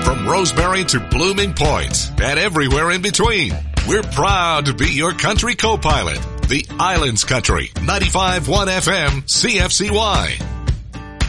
from Roseberry to Blooming Point and everywhere in between. We're proud to be your country co-pilot. The Islands Country, 95.1 FM, CFCY.